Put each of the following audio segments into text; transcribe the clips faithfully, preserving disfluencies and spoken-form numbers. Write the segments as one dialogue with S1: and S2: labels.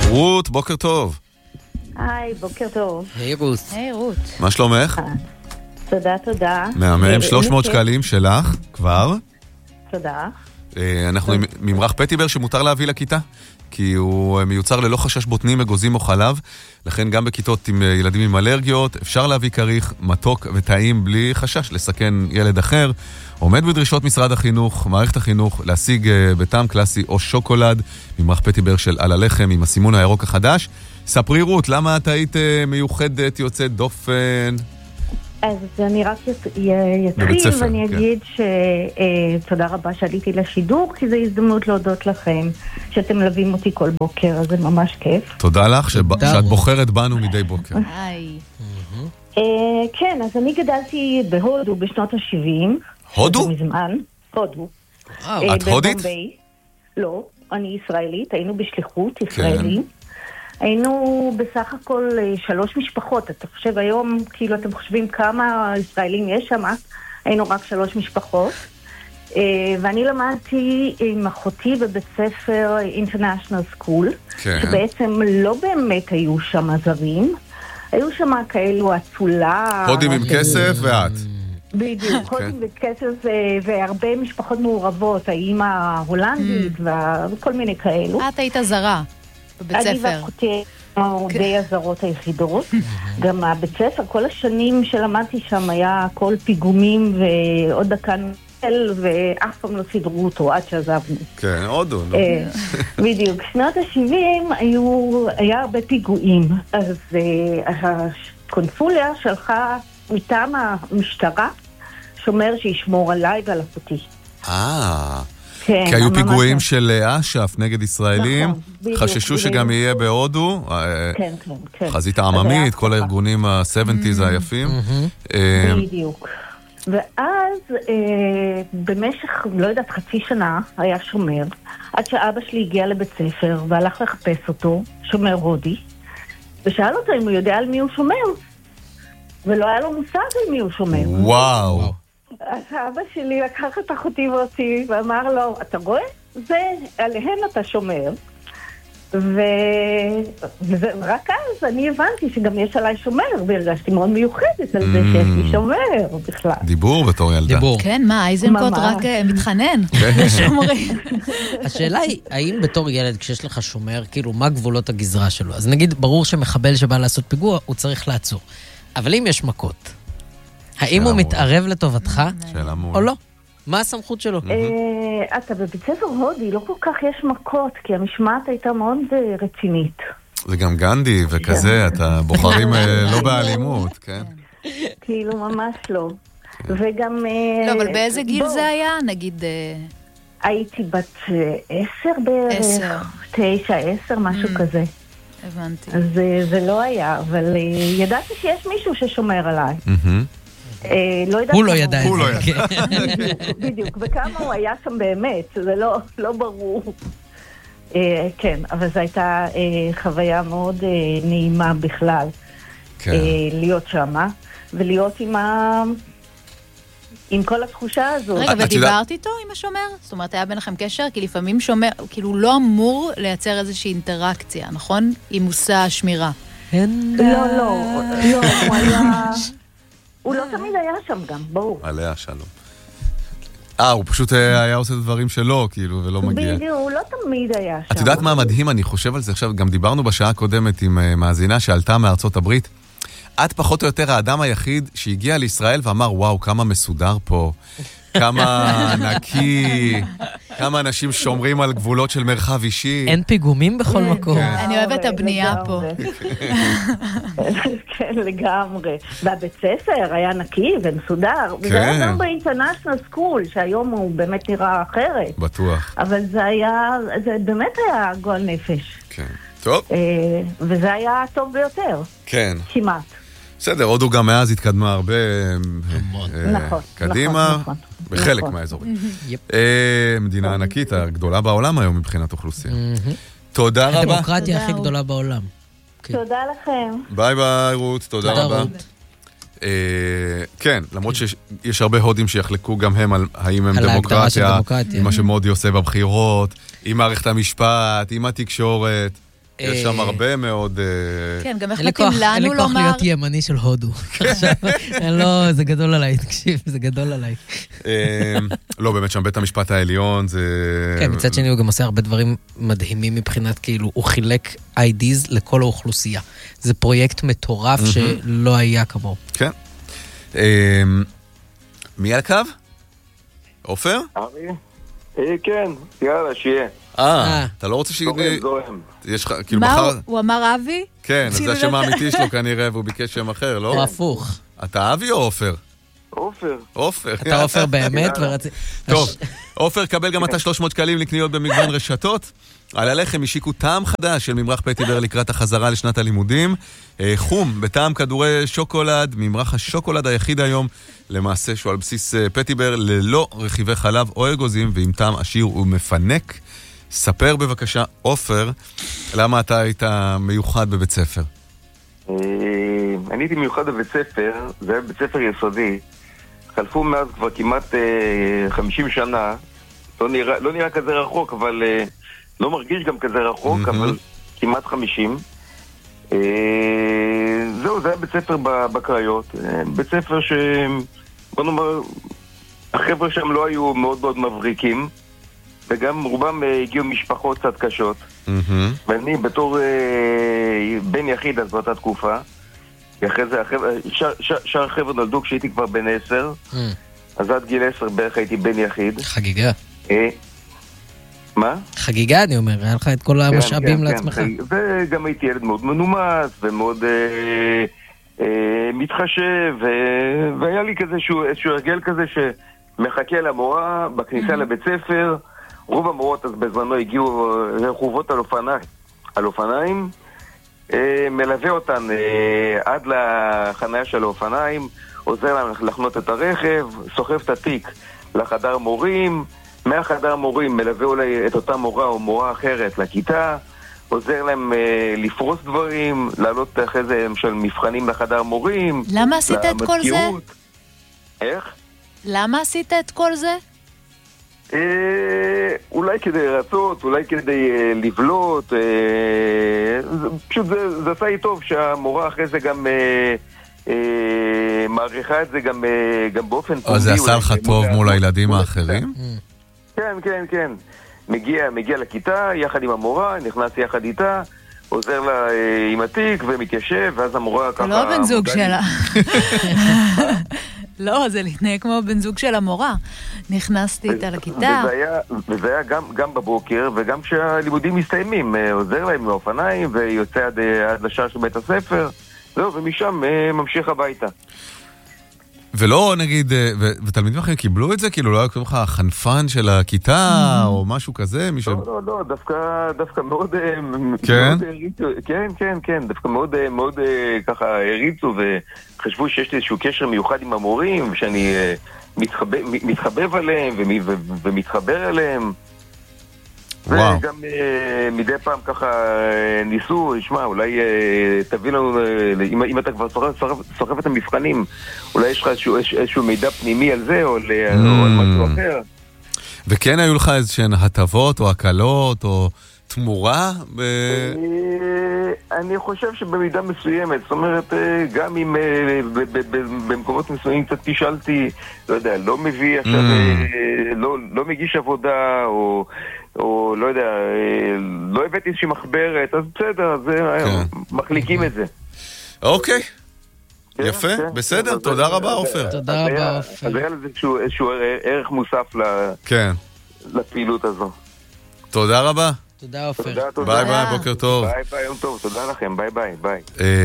S1: רות, בוקר טוב.
S2: היי, בוקר טוב.
S3: היי רות.
S4: היי רות.
S1: מה שלומך?
S2: תודה, תודה.
S1: מהמם, שלוש מאות שקלים שלך, כבר.
S2: תודה.
S1: אנחנו עם ממרח פטיבר שמותר להביא לכיתה, כי הוא מיוצר ללא חשש בוטנים, אגוזים או חלב, לכן גם בכיתות עם ילדים עם אלרגיות אפשר להביא כריך מתוק וטעים בלי חשש לסכן ילד אחר. עומד בדרישות משרד החינוך, מערכת החינוך, להשיג בטעם קלאסי או שוקולד, ממרח פטיבר של על הלחם עם הסימון הירוק החדש. ספרי רות, למה את היית מיוחדת, יוצאת דופן?
S2: אז אני רק יתחיל ואני אגיד שתודה רבה שעליתי לשידור, כי זו הזדמנות להודות לכם שאתם מלווים אותי כל בוקר, אז זה ממש כיף.
S1: תודה לך שאת בוחרת בנו מדי בוקר.
S2: כן, אז אני גדלתי בהודו בשנות ה-שבעים.
S1: הודו?
S2: מזמן, הודו.
S1: את הודית?
S2: לא, אני ישראלית, היינו בשליחות ישראלים. היינו בסך הכל שלוש משפחות. אתה חושב היום, כאילו אתם חושבים כמה ישראלים יש שם, היינו רק שלוש משפחות. ואני למדתי עם אחותי בבית ספר International School, שבעצם לא באמת היו שם זרים. היו שם כאלו אצולה.
S1: הודים עם כסף ואת.
S2: בדיוק, הודים וכסף והרבה משפחות מעורבות, האמא ההולנדית וכל מיני כאלו.
S4: את היית זרה. בבית ספר.
S2: אני ואחותי די הזרות היחידות. גם הבית ספר, כל השנים שלמדתי שם היה הכל פיגומים ועוד דקה נפל, ואף פעם לא סידרו אותו עד שעזבנו.
S1: כן, הודו, לא?
S2: בדיוק. שנות ה-שבעים היה הרבה פיגועים. אז הקונסוליה שלחה מטעם המשטרה שומר שישמור עליי ועל אחותי.
S1: אה... כי היו פיגועים של אש"ף נגד ישראלים, חששו שגם יהיה בהודו, חזית העממית, כל הארגונים ה-שבעים היפים.
S2: בדיוק. ואז במשך, לא יודעת, חצי שנה היה שומר, עד שאבא שלי הגיע לבית ספר והלך לחפש אותו, שומר הודי, ושאל אותו אם הוא יודע על מי הוא שומר, ולא היה לו מושג על מי הוא שומר.
S1: וואו.
S2: אז האבא שלי לקח את אחותי ואותי ואמר לו, אתה רואה? זה, עליהן אתה שומר. ו... ורק אז אני הבנתי שגם יש עליי שומר, והרגשתי מאוד מיוחדת על זה שיש לי שומר בכלל.
S1: דיבור בתור ילדה.
S3: דיבור.
S4: כן, מה, אייזנקוט רק מתחנן לשומרים.
S3: השאלה היא, האם בתור ילד כשיש לך שומר, כאילו, מה גבולות הגזרה שלו? אז נגיד, ברור שמחבל שבא לעשות פיגוע, הוא צריך לעצור. אבל אם יש מכות, האם הוא מתערב לטובתך, או לא? מה הסמכות שלו?
S2: אתה בבית ספר הודי, לא כל כך יש מכות, כי המשמעת הייתה מאוד רצינית.
S1: זה גם גנדי וכזה, אתה בוחרים לא באלימות, כן?
S2: כאילו ממש לא. וגם...
S4: לא, אבל באיזה גיל זה היה? נגיד...
S2: הייתי בת עשר בערך, תשע, עשר, משהו כזה.
S4: הבנתי.
S2: אז זה לא היה, אבל ידעתי שיש מישהו ששומר עליי.
S3: הוא לא ידע את זה.
S2: בדיוק, וכמה הוא היה שם באמת, זה לא ברור. כן, אבל זו הייתה חוויה מאוד נעימה בכלל, להיות שם, ולהיות עם כל התחושה הזאת.
S4: רגע, ודיברת איתו עם השומר? זאת אומרת, היה ביניכם קשר? כי לפעמים שומר, כאילו לא אמור לייצר איזושהי אינטראקציה, נכון? עם מושא השמירה.
S2: לא, לא, לא, הוא היה... הוא לא תמיד היה שם גם, ברור.
S1: עליה שלום. אה, הוא פשוט היה עושה את הדברים שלו, כאילו, ולא מגיע.
S2: בדיוק, הוא לא תמיד היה שם.
S1: את יודעת מה מדהים? אני חושב על זה עכשיו, גם דיברנו בשעה הקודמת עם מאזינה שעלתה מארצות הברית. את פחות או יותר האדם היחיד שהגיע לישראל ואמר, וואו, כמה מסודר פה, כמה נקי, כמה אנשים שומרים על גבולות של מרחב אישי.
S3: אין פיגומים בכל מקום.
S4: אני אוהבת את הבנייה פה.
S2: כן, לגמרי. והבית ספר היה נקי ומסודר. וזה היה גם באינטרנשיונל סקול, שהיום הוא באמת נראה אחרת.
S1: בטוח.
S2: אבל זה היה, זה באמת היה גועל נפש.
S1: כן. טוב.
S2: וזה היה הטוב ביותר.
S1: כן.
S2: כמעט.
S1: בסדר, הודו גם מאז התקדמה הרבה קדימה, בחלק מהאזורים. מדינה ענקית, הגדולה בעולם היום מבחינת אוכלוסייה. תודה רבה.
S3: הדמוקרטיה הכי גדולה בעולם.
S2: תודה לכם.
S1: ביי ביי רות, תודה רבה. כן, למרות שיש הרבה הודים שיחלקו גם הם על האם הם דמוקרטיה, עם מה שמודי עושה בבחירות, עם מערכת המשפט, עם התקשורת. יש שם הרבה מאוד...
S4: כן, גם איך מתאים לנו לומר...
S3: אין לי כוח להיות ימני של הודו. לא, זה גדול עליי, תקשיב, זה גדול עליי.
S1: לא, באמת שם בית המשפט העליון זה...
S3: כן, מצד שני הוא גם עושה הרבה דברים מדהימים מבחינת, כאילו, הוא חילק איי דיז לכל האוכלוסייה. זה פרויקט מטורף שלא היה כמוהו.
S1: כן. מי על הקו? עופר?
S5: ארי? כן, יאללה, שיהיה.
S1: אה, אתה לא רוצה שיהיה... יש לך, כאילו
S4: מה
S1: מחר...
S4: הוא אמר אבי?
S1: כן, אז זה השם האמיתי שלו כנראה, והוא ביקש שם אחר, לא?
S3: או הפוך.
S1: אתה אבי או עופר?
S5: עופר.
S1: עופר.
S3: אתה עופר באמת ורצי...
S1: טוב, עופר, קבל גם אתה שלוש מאות שקלים לקניות במגוון רשתות. על הלחם השיקו טעם חדש של ממרח פטיבר לקראת החזרה לשנת הלימודים. חום, בטעם כדורי שוקולד, ממרח השוקולד היחיד היום, למעשה שהוא על בסיס פטיבר, ללא רכיבי חלב או אגוזים, ועם טעם עשיר ומפנק. ספר בבקשה, עופר, למה אתה היית מיוחד בבית ספר?
S5: אני הייתי מיוחד בבית ספר, זה היה בית ספר יסודי. חלפו מאז כבר כמעט חמישים שנה, לא נראה, לא נראה כזה רחוק, אבל לא מרגיש גם כזה רחוק, mm-hmm. אבל כמעט חמישים. זהו, זה היה בית ספר בקריות. בית ספר ש... בוא נאמר, החבר'ה שם לא היו מאוד מאוד מבריקים, וגם רובם הגיעו משפחות קצת קשות. Mm-hmm. ואני בתור בן יחיד אז באותה תקופה, אחרי זה, שאר החבר'ה נולדו כשהייתי כבר בן עשר, mm. אז עד גיל עשר בערך הייתי בן יחיד.
S3: חגיגה.
S5: אה, מה?
S3: חגיגה, אני אומר, היה לך את כל המשאבים כן, לעצמך. כן,
S5: וגם הייתי ילד מאוד מנומס, ומאוד אה, אה, מתחשב, ו... והיה לי כזה שהוא, איזשהו הרגל כזה שמחכה למורה בכניסה לבית ספר. רוב המורות אז בזמנו הגיעו רחובות על אופניים, על אופניים, אה, מלווה אותן אה, עד לחניה של האופניים, עוזר להם לחנות את הרכב, סוחב את התיק לחדר מורים, מהחדר מורים מלווה אולי את אותה מורה או מורה אחרת לכיתה, עוזר להם אה, לפרוס דברים, לעלות אחרי זה של מבחנים לחדר מורים.
S4: למה עשית את כל זה?
S5: איך?
S4: למה עשית את כל זה?
S5: אה, אולי כדי רצות, אולי כדי אה, לבלוט, אה, פשוט זה, זה עשה לי טוב שהמורה אחרי זה גם... אה, אה, מעריכה את זה גם, אה, גם באופן פומבי.
S1: אז זה עשה לך טוב מול הילדים האחרים?
S5: כן, כן, כן. מגיע, מגיע לכיתה יחד עם המורה, נכנס יחד איתה, עוזר לה אה, עם התיק ומתיישב, ואז המורה ככה...
S4: לא בן זוג שלה. לא, זה להתנהג כמו בן זוג של המורה. נכנסתי איתה לכיתה.
S5: וזה היה, וזה היה גם, גם בבוקר, וגם כשהלימודים מסתיימים, עוזר להם מאופניים, ויוצא עד, עד לשער של בית הספר, זהו, ומשם ממשיך הביתה.
S1: ולא, נגיד, ו- ותלמידים אחרים קיבלו את זה? כאילו, לא היה כתוב לך חנפן של הכיתה, או משהו כזה?
S5: לא, לא, לא, דווקא, דווקא מאוד...
S1: כן?
S5: כן, כן, כן, דווקא מאוד, מאוד ככה הריצו, וחשבו שיש לי איזשהו קשר מיוחד עם המורים, ושאני מתחבב עליהם, ומתחבר אליהם. וגם מדי פעם ככה ניסו, ישמע, אולי תביא לנו, אם אתה כבר סוחב את המבחנים, אולי יש לך איזשהו מידע פנימי על זה, או על משהו אחר.
S1: וכן היו לך איזשהן הטבות, או הקלות, או תמורה?
S5: אני חושב שבמידה מסוימת, זאת אומרת, גם אם במקומות מסוימים קצת תשאלתי, לא יודע, לא מביא עכשיו, לא מגיש עבודה, או... או לא יודע, לא הבאתי איזושהי מחברת, אז בסדר, אז מחליקים את זה.
S1: אוקיי, יפה, בסדר, תודה רבה עופר.
S3: תודה רבה עופר.
S5: אז היה לזה איזשהו ערך מוסף לפעילות הזו.
S1: תודה רבה.
S3: תודה עופר.
S1: ביי ביי, בוקר טוב.
S5: ביי ביי, יום טוב, תודה לכם, ביי ביי, ביי.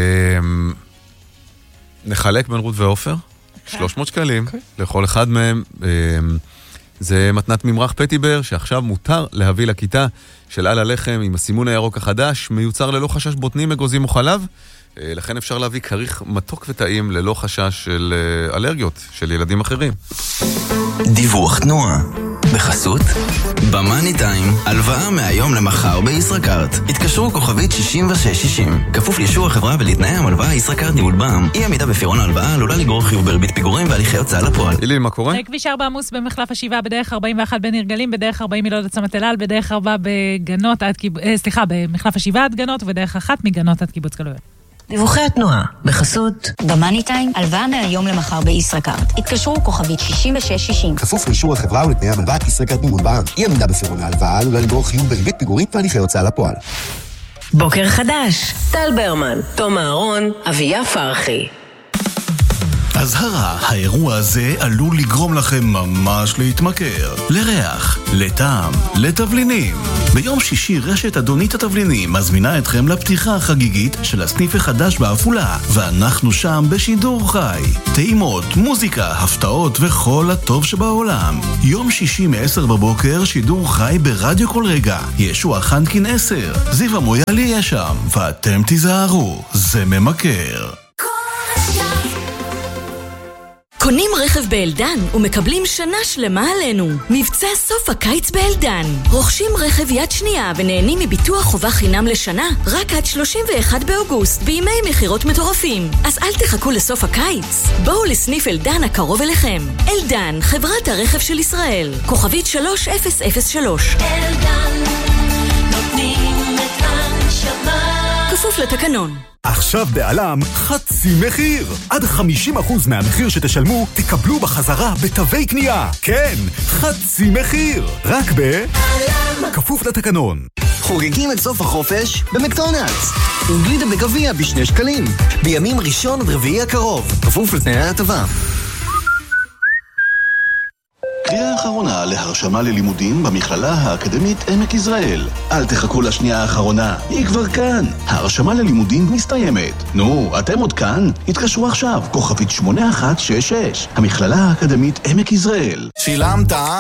S1: נחלק בין רות ועופר, שלוש מאות שקלים, לכל אחד מהם. זה מתנת ממרח פטיבר, שעכשיו מותר להביא לכיתה של על הלחם עם הסימון הירוק החדש, מיוצר ללא חשש בוטנים, אגוזים או חלב, לכן אפשר להביא כריך מתוק וטעים ללא חשש של אלרגיות של ילדים אחרים.
S6: דיווח תנועה. בחסות במאני טיים, הלוואה מהיום למחר בישראכרט. התקשרו כוכבית שישים ושש שישים. כפוף לאישור החברה ולתנאי המלוואה. ישראכרט ניהול בע"מ. אי עמידה בפירעון ההלוואה עלולה לגרור חיוב בריבית פיגורים והליכי הוצאה לפועל.
S1: אילי, מה קורה?
S7: כביש ארבע עמוס במחלף השבעה, בדרך ארבעים ואחת בניר גלים, בדרך ארבעים מילוד עד צומת אל על, בדרך ארבע בגנות עד קיבוץ, סליחה, במחלף השבעה עד גנות, ובדרך אחת מגנות עד קיבוץ גלויות.
S8: דיווחי התנועה, בחסות
S9: במאני טיים, הלוואה מהיום למחר בישראכרט. התקשרו כוכבית שישים ושש שישים.
S10: כפוף לאישור החברה ולתנאי המלוואה. ישראכרט ניהול בע"מ. אי עמידה בפירעון ההלוואה עלולה לגרור חיוב בריבית פיגורים והליכי הוצאה לפועל.
S8: בוקר חדש, טל ברמן, תום אהרון, אביה פרחי.
S11: הזהרה, האירוע הזה עלול לגרום לכם ממש להתמכר. לריח, לטעם, לתבלינים. ביום שישי רשת אדונית התבלינים מזמינה אתכם לפתיחה החגיגית של הסניף החדש בעפולה, ואנחנו שם בשידור חי. טעימות, מוזיקה, הפתעות וכל הטוב שבעולם. יום שישי מ-עשר בבוקר שידור חי ברדיו כל רגע. ישוע חנקין עשר. זיו המויאלי יהיה שם, ואתם תיזהרו, זה ממכר.
S12: קונים רכב באלדן ומקבלים שנה שלמה עלינו. מבצע סוף הקיץ באלדן. רוכשים רכב יד שנייה ונהנים מביטוח חובה חינם לשנה רק עד שלושים ואחד באוגוסט בימי מחירות מטורפים. אז אל תחכו לסוף הקיץ. בואו לסניף אלדן הקרוב אליכם. אלדן, חברת הרכב של ישראל. כוכבית שלוש אפס אפס שלוש.
S13: אלדן, נותנים את הנשמה.
S12: כפוף לתקנון.
S14: עכשיו בעלם חצי מחיר. עד חמישים אחוז מהמחיר שתשלמו תקבלו בחזרה בתווי קנייה. כן, חצי מחיר. רק בעלם. כפוף לתקנון.
S15: חוגגים את סוף החופש במקדונלדס. עם גלידה בגביע בשני שקלים. בימים ראשון עד רביעי הקרוב. כפוף לתנאי ההטבה.
S16: קריאה האחרונה להרשמה ללימודים במכללה האקדמית עמק יזרעאל. אל תחכו לשנייה האחרונה, היא כבר כאן. ההרשמה ללימודים מסתיימת. נו, אתם עוד כאן? התקשרו עכשיו, כוכבית שמונה אחת שש שש. המכללה האקדמית עמק יזרעאל.
S17: שילמת?